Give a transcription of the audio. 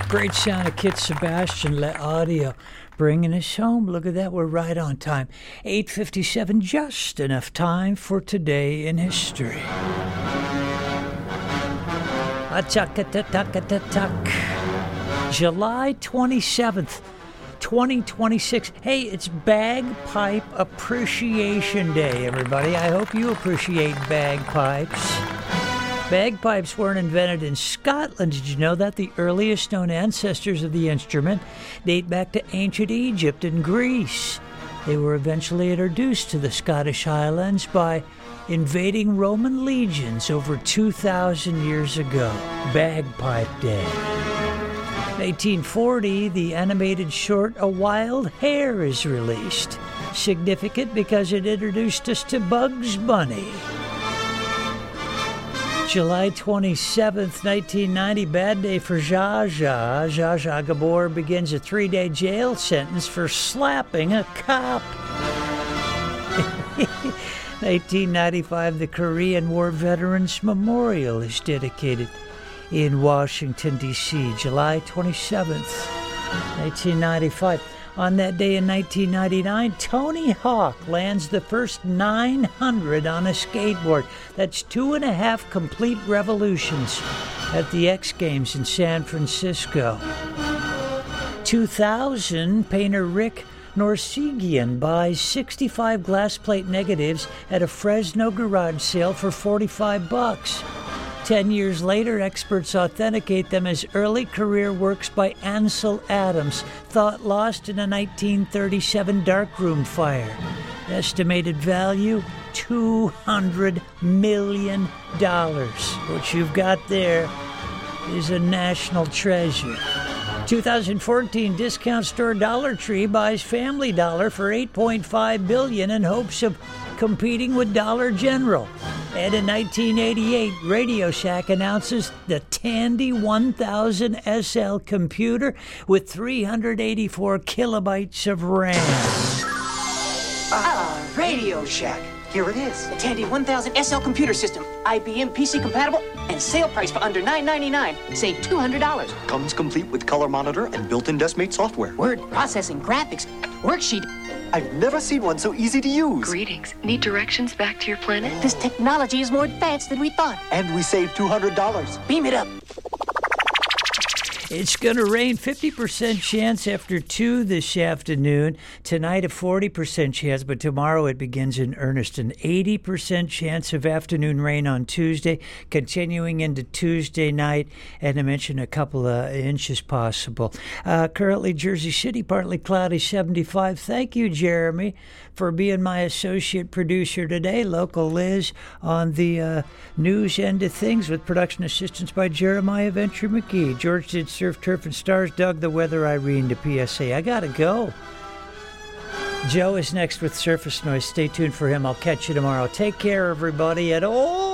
Great sound of Kit Sebastian, Le Audio, bringing us home. Look at that, we're right on time. 8:57, just enough time for Today in History. July 27th, 2026. Hey, it's Bagpipe Appreciation Day, everybody. I hope you appreciate bagpipes. Bagpipes weren't invented in Scotland. Did you know that? The earliest known ancestors of the instrument date back to ancient Egypt and Greece. They were eventually introduced to the Scottish Highlands by invading Roman legions over 2,000 years ago. Bagpipe Day. 1840, the animated short A Wild Hare is released. Significant because it introduced us to Bugs Bunny. July 27th, 1990, bad day for Zsa Zsa. Zsa Zsa Gabor begins a 3-day jail sentence for slapping a cop. 1995, the Korean War Veterans Memorial is dedicated in Washington, D.C., July 27th, 1995. On that day in 1999, Tony Hawk lands the first 900 on a skateboard. That's 2.5 complete revolutions at the X Games in San Francisco. 2000, painter Rick Norsegian buys 65 glass plate negatives at a Fresno garage sale for $45. 10 years later, experts authenticate them as early career works by Ansel Adams, thought lost in a 1937 darkroom fire. Estimated value, $200 million. What you've got there is a national treasure. 2014, discount store Dollar Tree buys Family Dollar for $8.5 billion in hopes of competing with Dollar General. And in 1988, Radio Shack announces the Tandy 1000 SL computer with 384 kilobytes of RAM. Radio Shack. Here it is. The Tandy 1000 SL computer system. IBM PC compatible and sale price for under $9.99. Save $200. Comes complete with color monitor and built-in DeskMate software. Word processing, graphics, worksheet. I've never seen one so easy to use. Greetings. Need directions back to your planet? This technology is more advanced than we thought. And we saved $200. Beam it up. It's going to rain, 50% chance after 2 this afternoon. Tonight, a 40% chance, but tomorrow it begins in earnest. An 80% chance of afternoon rain on Tuesday, continuing into Tuesday night, and I mentioned a couple of inches possible. Currently, Jersey City, partly cloudy, 75. Thank you, Jeremy, for being my associate producer today. Local Liz on the news end of things with production assistance by Jeremiah Venture McGee. George did Surf, Turf, and Stars. Doug, the weather. Irene, to PSA. I gotta go. Joe is next with Surface Noise. Stay tuned for him. I'll catch you tomorrow. Take care, everybody, at all.